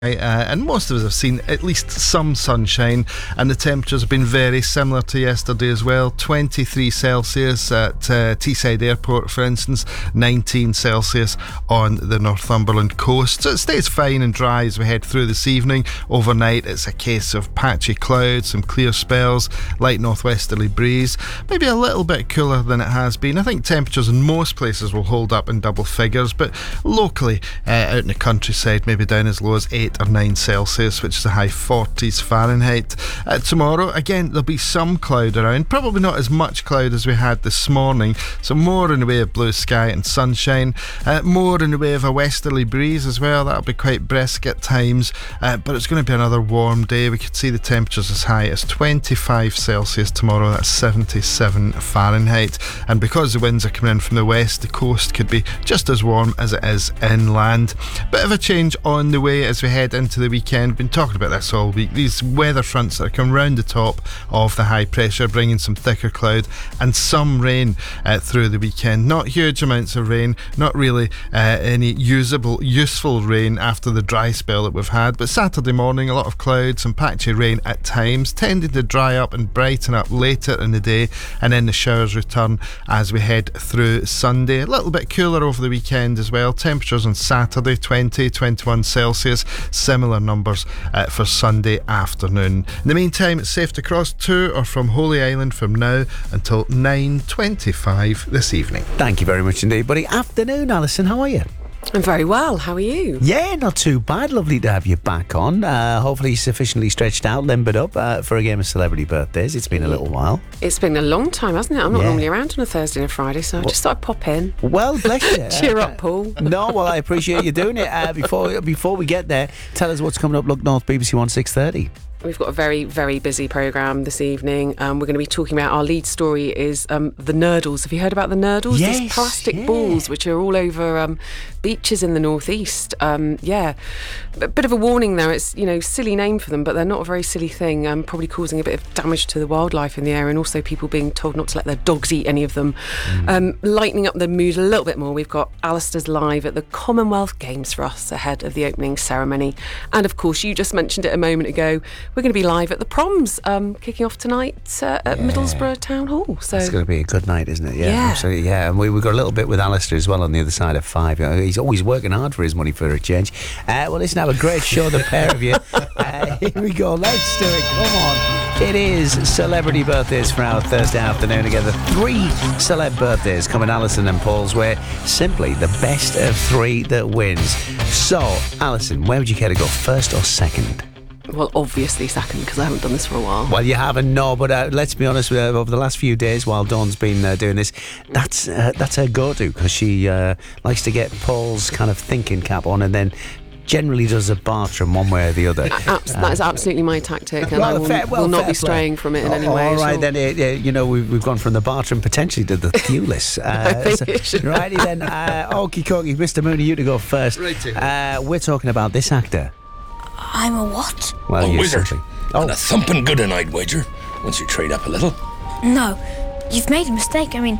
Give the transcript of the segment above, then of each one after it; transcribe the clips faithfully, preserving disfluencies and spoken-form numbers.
Uh, and most of us have seen at least some sunshine, and the temperatures have been very similar to yesterday as well. twenty-three Celsius at uh, Teesside Airport, for instance, nineteen Celsius on the Northumberland coast. So it stays fine and dry as we head through this evening. Overnight it's a case of patchy clouds, some clear spells, light northwesterly breeze, maybe a little bit cooler than it has been. I think temperatures in most places will hold up in double figures, but locally uh, out in the countryside maybe down as low as eight or nine Celsius, which is a high forties Fahrenheit. Uh, tomorrow, again, there'll be some cloud around, probably not as much cloud as we had this morning, so more in the way of blue sky and sunshine, uh, more in the way of a westerly breeze as well. That'll be quite brisk at times, uh, but it's going to be another warm day. We could see the temperatures as high as twenty-five Celsius tomorrow. That's seventy-seven Fahrenheit, and because the winds are coming in from the west, the coast could be just as warm as it is inland. Bit of a change on the way as we head into the weekend. Been talking about this all week. These weather fronts that are coming round the top of the high pressure, bringing some thicker cloud and some rain uh, through the weekend. Not huge amounts of rain, not really uh, any usable, useful rain after the dry spell that we've had. But Saturday morning, a lot of cloud, some patchy rain at times, tending to dry up and brighten up later in the day, and then the showers return as we head through Sunday. A little bit cooler over the weekend as well. Temperatures on Saturday twenty, twenty-one Celsius. Similar numbers uh, for Sunday afternoon. In the meantime, it's safe to cross to or from Holy Island from now until nine twenty-five this evening. Thank you very much indeed, buddy. Afternoon, Alison. How are you? I'm very well. How are you? Yeah, not too bad. Lovely to have you back on. Uh, hopefully sufficiently stretched out, limbered up uh, for a game of celebrity birthdays. It's been a little while. It's been a long time, hasn't it? I'm not Yeah. normally around on a Thursday and a Friday, so I just thought I'd pop in. Well, bless you. Cheer up, Paul. No, well, I appreciate you doing it. Uh, before before we get there, tell us what's coming up. Look North, B B C One six thirty. We've got a very, very busy programme this evening. Um, we're going to be talking about, our lead story is um, the nurdles. Have you heard about the nurdles? Yes, These plastic yeah. balls which are all over um, beaches in the northeast. Um, yeah, a bit of a warning there. It's, you know, silly name for them, but they're not a very silly thing. Um, probably causing a bit of damage to the wildlife in the area, and also people being told not to let their dogs eat any of them. Mm. Um, lightening up the mood a little bit more, we've got Alistair's live at the Commonwealth Games for us ahead of the opening ceremony. And of course, you just mentioned it a moment ago, we're going to be live at the proms, um, kicking off tonight uh, at yeah. Middlesbrough Town Hall. So it's going to be a good night, isn't it? Yeah, yeah. absolutely. Yeah, and we, we've got a little bit with Alistair as well on the other side of five. You know, he's always working hard for his money for a change. Uh, well, listen, have a great show, the pair of you. Uh, here we go. Let's do it. Come on. It is celebrity birthdays for our Thursday afternoon together. Three celeb birthdays coming Alison and Paul's way. Simply the best of three that wins. So, Alison, where would you care to go, first or second? Well, obviously second, because I haven't done this for a while. Well, you haven't, no, but uh, let's be honest, uh, over the last few days while Dawn's been uh, doing this, that's uh, that's her go-to, because she uh, likes to get Paul's kind of thinking cap on and then generally does a Bartram one way or the other. Abs- that is absolutely my tactic, and well, I will, fair, well, will not be play. straying from it in oh, any way. All right, sure. then, uh, you know, we've, we've gone from the Bartram potentially to the Thewlis. Uh, so, righty then, uh, okie dokie, Mister Mooney, you to go first. Uh, we're talking about this actor. I'm a what? Well, a you wizard. simply- Oh. And a thumping good a-night wager, once you trade up a little. No, you've made a mistake. I mean,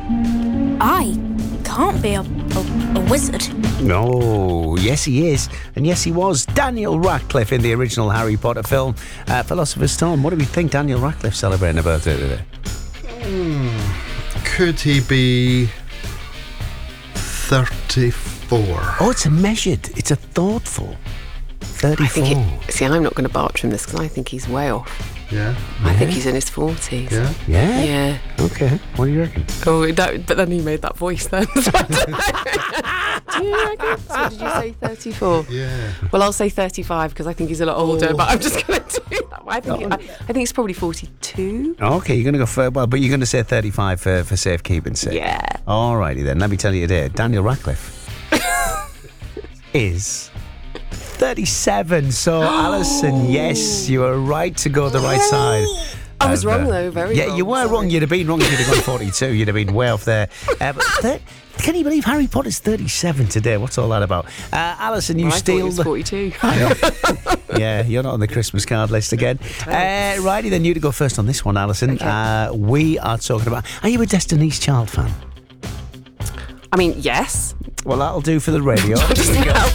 I can't be a, a, a wizard. No, yes he is, and yes he was. Daniel Radcliffe in the original Harry Potter film, uh, Philosopher's Stone. What do we think Daniel Radcliffe celebrating a birthday today? Hmm. Could he be thirty-four? Oh, it's a measured, it's a thoughtful thirty-four. I think it, see, I'm not going to Bartram this, because I think he's way off. Yeah. I think he's in his forties. Yeah. Yeah? Yeah. Okay, what do you reckon? Oh, that, but then he made that voice then. So I don't know. Do you reckon? So what did you say, thirty-four? Yeah. Well, I'll say thirty-five, because I think he's a lot older, Oh. but I'm just going to do that. I think, I, I think he's probably forty-two. Okay, you're going to go for, well, but you're going to say thirty-five for, for safekeeping's sake. Yeah. Alrighty then, let me tell you today, Daniel Radcliffe is thirty-seven. So, Alison, yes, you were right to go the right side. I was of, wrong, uh, though, very Yeah, wrong. you were sorry. wrong. You'd have been wrong if you'd have gone forty-two. You'd have been way off there. Uh, but thir- can you believe Harry Potter's thirty-seven today? What's all that about? Uh, Alison, you Well, I thought he steal was the... forty-two. Yeah, you're not on the Christmas card list again. Uh, righty, then you to go first on this one, Alison. Okay. Uh, we are talking about... Are you a Destiny's Child fan? I mean, yes. Well, that'll do for the radio. Just Here we go. now.